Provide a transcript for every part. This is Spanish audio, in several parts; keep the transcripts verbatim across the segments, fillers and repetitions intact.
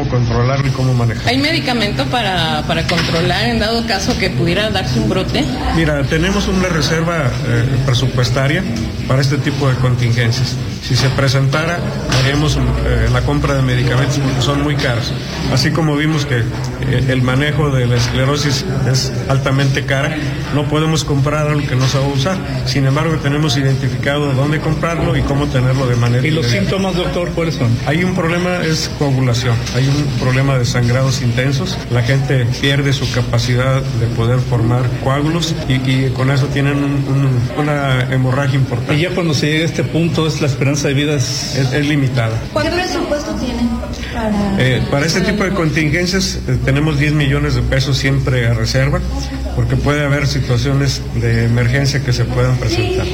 cómo controlarlo y cómo manejarlo. ¿Hay medicamento para, para controlar en dado caso que pudiera darse un brote? Mira, tenemos una reserva eh, presupuestaria para este tipo de contingencias. Si se presentara, haríamos eh, la compra de medicamentos porque son muy caros. Así como vimos que eh, el manejo de la esclerosis es altamente cara, no podemos comprar algo que no se va a usar. Sin embargo, tenemos identificado dónde comprarlo y cómo tenerlo de manera... ¿Y los síntomas, doctor, cuáles son? Hay un problema, es coagulación. Hay un problema de sangrados intensos. La gente pierde su capacidad de poder formar coágulos y, y con eso tienen un, un, una hemorragia importante. Y ya cuando se llega a este punto, es la esperanza de vida es, es, es limitada. ¿Cuánto presupuesto tienen para...? Eh, para este tipo de contingencias eh, tenemos diez millones de pesos siempre a reserva, porque puede haber situaciones de emergencia que se puedan presentar.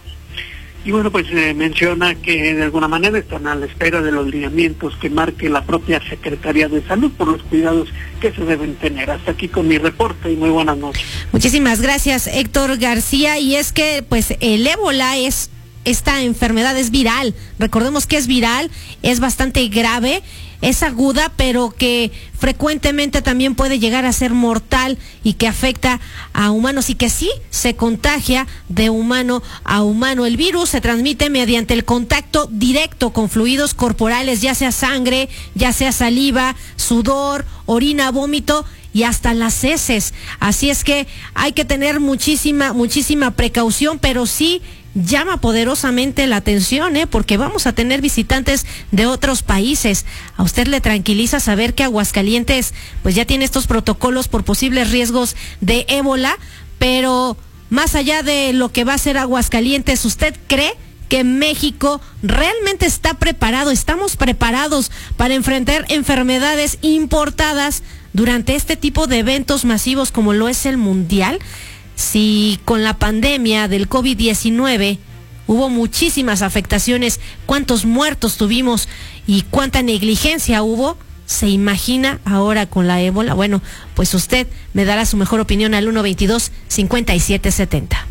Y bueno, pues eh, menciona que de alguna manera están a la espera de los lineamientos que marque la propia Secretaría de Salud por los cuidados que se deben tener. Hasta aquí con mi reporte y muy buenas noches. Muchísimas gracias, Héctor García. Y es que pues el ébola es, esta enfermedad es viral. Recordemos que es viral, es bastante grave, es aguda, pero que frecuentemente también puede llegar a ser mortal y que afecta a humanos y que sí se contagia de humano a humano. El virus se transmite mediante el contacto directo con fluidos corporales, ya sea sangre, ya sea saliva, sudor, orina, vómito y hasta las heces. Así es que hay que tener muchísima, muchísima precaución, pero sí llama poderosamente la atención, ¿eh? Porque vamos a tener visitantes de otros países. ¿A usted le tranquiliza saber que Aguascalientes pues ya tiene estos protocolos por posibles riesgos de ébola? Pero más allá de lo que va a ser Aguascalientes, ¿usted cree que México realmente está preparado, estamos preparados para enfrentar enfermedades importadas durante este tipo de eventos masivos como lo es el Mundial? Si con la pandemia del COVID diecinueve hubo muchísimas afectaciones, cuántos muertos tuvimos y cuánta negligencia hubo, ¿se imagina ahora con la ébola? Bueno, pues usted me dará su mejor opinión al uno veintidós, cincuenta y siete setenta.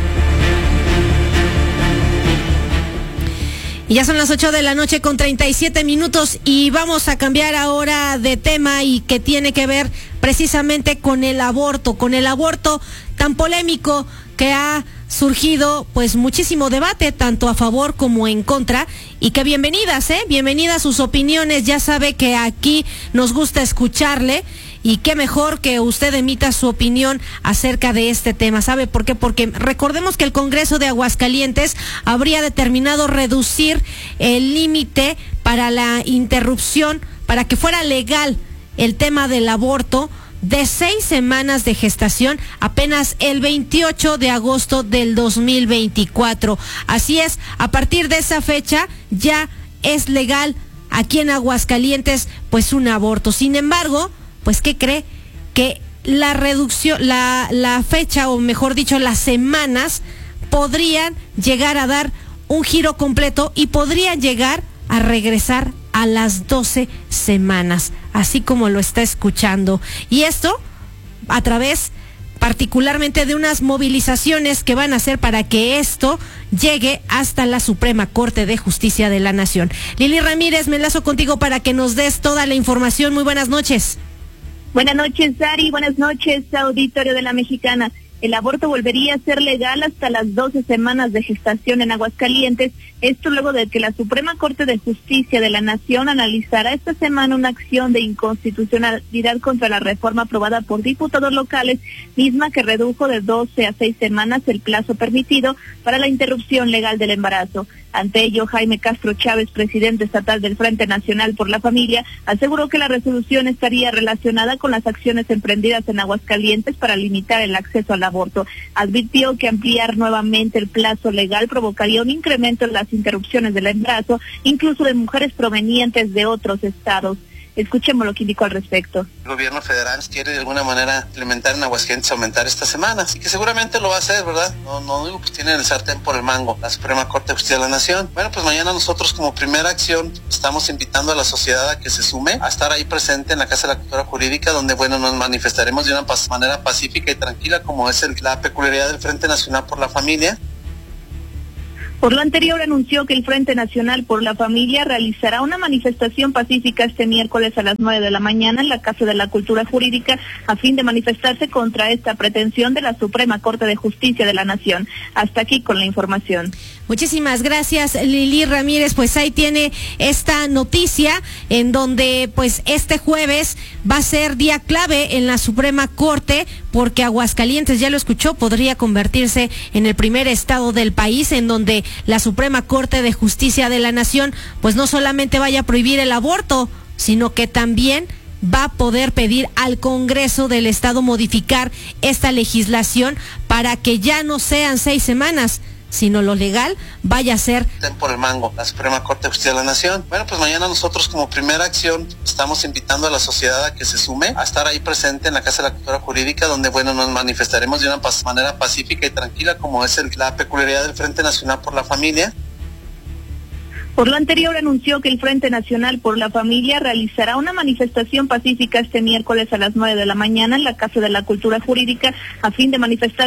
Y ya son las ocho de la noche con treinta y siete minutos y vamos a cambiar ahora de tema y que tiene que ver precisamente con el aborto, con el aborto tan polémico que ha surgido pues muchísimo debate, tanto a favor como en contra, y que bienvenidas, eh, bienvenidas sus opiniones, ya sabe que aquí nos gusta escucharle. Y qué mejor que usted emita su opinión acerca de este tema. ¿Sabe por qué? Porque recordemos que el Congreso de Aguascalientes habría determinado reducir el límite para la interrupción, para que fuera legal el tema del aborto, de seis semanas de gestación apenas el veintiocho de agosto del dos mil veinticuatro. Así es, a partir de esa fecha ya es legal aquí en Aguascalientes pues un aborto. Sin embargo, pues ¿qué cree? Que la reducción, la, la fecha, o mejor dicho, las semanas, podrían llegar a dar un giro completo y podrían llegar a regresar a las doce semanas, así como lo está escuchando. Y esto a través particularmente de unas movilizaciones que van a hacer para que esto llegue hasta la Suprema Corte de Justicia de la Nación. Lili Ramírez, me enlazo contigo para que nos des toda la información. Muy buenas noches. Buenas noches, Dari. Buenas noches, auditorio de La Mexicana. El aborto volvería a ser legal hasta las doce semanas de gestación en Aguascalientes. Esto luego de que la Suprema Corte de Justicia de la Nación analizará esta semana una acción de inconstitucionalidad contra la reforma aprobada por diputados locales, misma que redujo de doce a seis semanas el plazo permitido para la interrupción legal del embarazo. Ante ello, Jaime Castro Chávez, presidente estatal del Frente Nacional por la Familia, aseguró que la resolución estaría relacionada con las acciones emprendidas en Aguascalientes para limitar el acceso al aborto. Advirtió que ampliar nuevamente el plazo legal provocaría un incremento en las interrupciones del embarazo, incluso de mujeres provenientes de otros estados. Escuchemos lo que indicó al respecto. El gobierno federal quiere de alguna manera implementar en Aguascalientes, aumentar estas semanas, y que seguramente lo va a hacer, ¿verdad? No, no digo, pues tienen el sartén por el mango, la Suprema Corte de Justicia de la Nación. Bueno, pues mañana nosotros como primera acción estamos invitando a la sociedad a que se sume, a estar ahí presente en la Casa de la Cultura Jurídica, donde, bueno, nos manifestaremos de una manera pacífica y tranquila, como es el, la peculiaridad del Frente Nacional por la Familia. Por lo anterior, anunció que el Frente Nacional por la Familia realizará una manifestación pacífica este miércoles a las nueve de la mañana en la Casa de la Cultura Jurídica a fin de manifestarse contra esta pretensión de la Suprema Corte de Justicia de la Nación. Hasta aquí con la información. Muchísimas gracias, Lili Ramírez. Pues ahí tiene esta noticia en donde pues este jueves va a ser día clave en la Suprema Corte, porque Aguascalientes, ya lo escuchó, podría convertirse en el primer estado del país en donde la Suprema Corte de Justicia de la Nación pues no solamente vaya a prohibir el aborto, sino que también va a poder pedir al Congreso del Estado modificar esta legislación para que ya no sean seis semanas, sino lo legal vaya a ser por el mango, la Suprema Corte de Justicia de la Nación. Bueno, pues mañana nosotros como primera acción estamos invitando a la sociedad a que se sume, a estar ahí presente en la Casa de la Cultura Jurídica, donde bueno, nos manifestaremos de una manera pacífica y tranquila, como es el, la peculiaridad del Frente Nacional por la Familia. Por lo anterior, anunció que el Frente Nacional por la Familia realizará una manifestación pacífica este miércoles a las nueve de la mañana en la Casa de la Cultura Jurídica a fin de manifestar